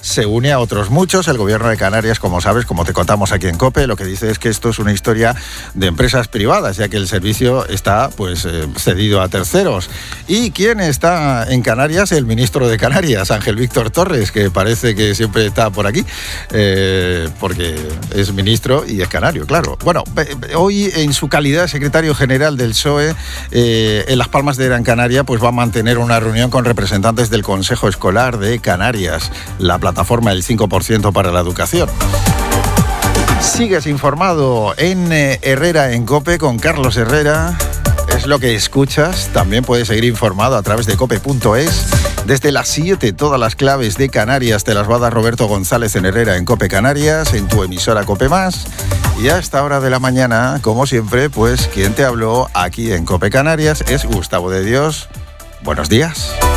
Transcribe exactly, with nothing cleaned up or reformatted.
se une a otros muchos. El gobierno de Canarias, como sabes, como te contamos aquí en COPE, lo que dice es que esto es una historia de empresas privadas, ya que el servicio está pues eh, cedido a terceros. ¿Y quién está en Canarias? El ministro de Canarias, Ángel Víctor Torres, que parece que siempre está por aquí, eh, porque es ministro y es canario, claro. Bueno, hoy en su calidad de secretario general del P S O E, eh, en Las Palmas de Gran Canaria, pues va a mantener una reunión con representantes del Consejo Escolar de Canarias, la plataforma del cinco por ciento para la educación. Sigues informado en eh, Herrera en COPE con Carlos Herrera. Es lo que escuchas. También puedes seguir informado a través de cope punto es. Desde las siete, todas las claves de Canarias te las va a dar Roberto González en Herrera en COPE Canarias, en tu emisora COPE Más. Y a esta hora de la mañana, como siempre, pues quien te habló aquí en COPE Canarias es Gustavo de Dios. Buenos días.